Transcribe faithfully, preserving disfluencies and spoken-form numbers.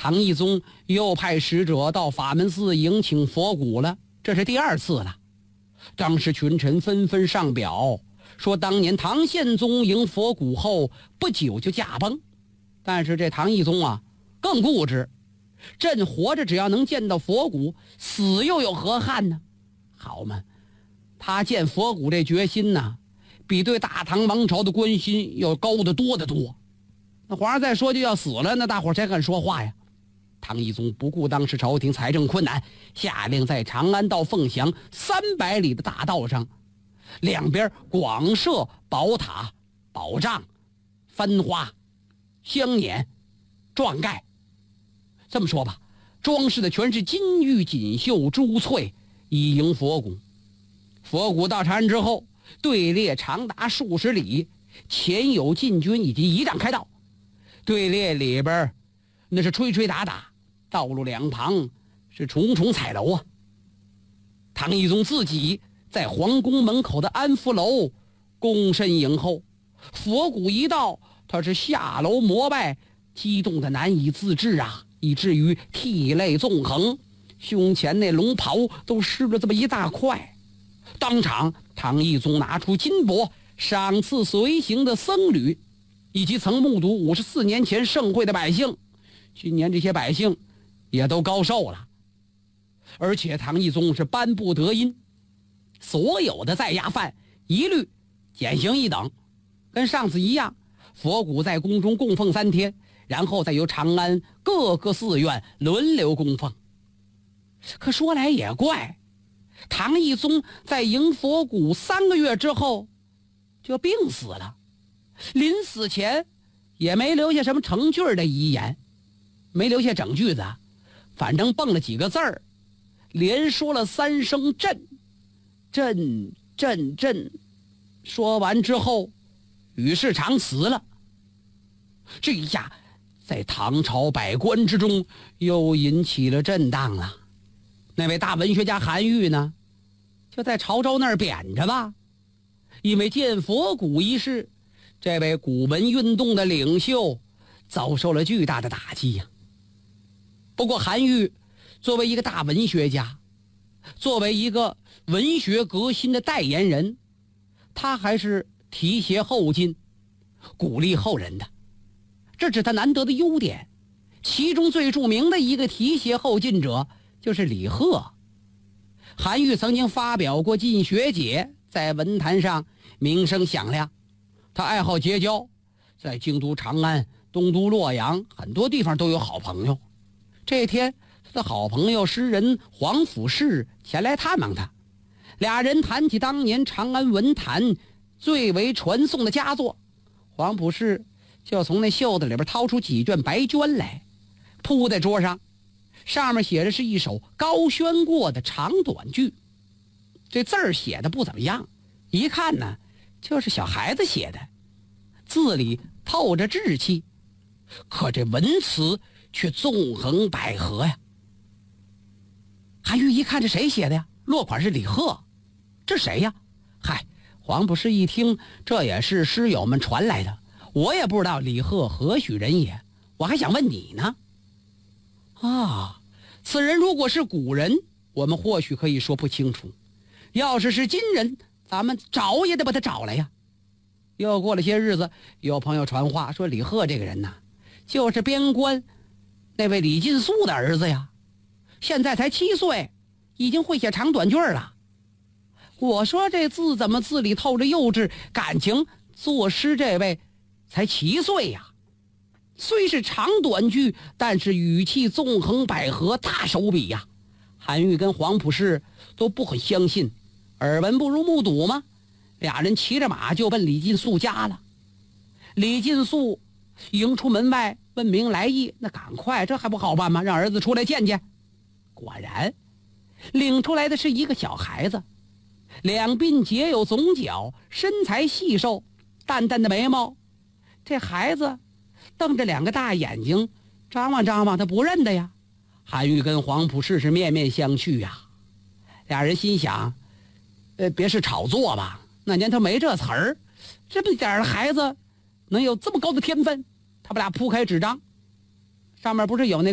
唐懿宗又派使者到法门寺迎请佛骨了，这是第二次了。当时群臣纷纷上表说，当年唐宪宗迎佛骨后不久就驾崩，但是这唐懿宗啊更固执，朕活着只要能见到佛骨，死又有何憾呢？好嘛，他见佛骨这决心呢，比对大唐王朝的关心要高得多得多。那皇上再说就要死了，那大伙谁敢说话呀？唐懿宗不顾当时朝廷财政困难，下令在长安到凤翔三百里的大道上，两边广设宝塔、宝帐、幡花、香辇、幢盖。这么说吧，装饰的全是金玉锦绣、珠翠，以迎佛骨。佛骨到长安之后，队列长达数十里，前有禁军以及仪仗开道，队列里边那是吹吹打打，道路两旁是重重彩楼啊。唐懿宗自己在皇宫门口的安福楼躬身迎候，佛骨一到，他是下楼膜拜，激动的难以自制啊，以至于涕泪纵横，胸前那龙袍都湿了这么一大块。当场唐懿宗拿出金帛赏赐随行的僧侣，以及曾目睹五十四年前盛会的百姓。今年这些百姓也都高寿了，而且唐懿宗是颁布德音，所有的在押犯一律减刑一等，跟上次一样，佛骨在宫中供奉三天，然后再由长安各个寺院轮流供奉。可说来也怪，唐懿宗在迎佛骨三个月之后就病死了，临死前也没留下什么成句的遗言，没留下整句子，反正蹦了几个字儿，连说了三声朕朕朕朕，说完之后与世长辞了。这一下在唐朝百官之中又引起了震荡了。那位大文学家韩愈呢，就在潮州那儿贬着吧，因为见佛骨一事，这位古文运动的领袖遭受了巨大的打击呀。不过韩愈作为一个大文学家，作为一个文学革新的代言人，他还是提携后进，鼓励后人的，这是他难得的优点。其中最著名的一个提携后进者就是李贺。韩愈曾经发表过进学解，在文坛上名声响亮。他爱好结交，在京都长安、东都洛阳很多地方都有好朋友。这天他的好朋友诗人黄甫士前来探望他，俩人谈起当年长安文坛最为传颂的佳作。黄甫士就从那袖子里边掏出几卷白绢来，铺在桌上，上面写的是一首高轩过的长短句。这字儿写的不怎么样，一看呢就是小孩子写的，字里透着稚气，可这文词却纵横捭阖呀。韩愈一看这谁写的呀？落款是李贺，这谁呀？嗨，黄甫士一听，这也是诗友们传来的，我也不知道李贺何许人也，我还想问你呢。啊，此人如果是古人，我们或许可以说不清楚，要是是今人，咱们找也得把他找来呀。又过了些日子，有朋友传话说，李贺这个人呐，就是边关那位李进素的儿子呀，现在才七岁，已经会写长短句了。我说这字怎么字里透着幼稚，感情作诗这位才七岁呀。虽是长短句，但是语气纵横捭阖，大手笔呀。韩愈跟黄甫士都不很相信，耳闻不如目睹吗？俩人骑着马就奔李进素家了。李进素迎出门外，问明来意，那赶快，这还不好办吗？让儿子出来见见。果然领出来的是一个小孩子，两鬓结有总角，身材细瘦，淡淡的眉毛。这孩子瞪着两个大眼睛，张望张望，他不认得呀。韩愈跟黄甫士是面面相觑呀。俩人心想，呃，别是炒作吧？那年头没这词儿，这么点儿的孩子能有这么高的天分？他们俩铺开纸张，上面不是有那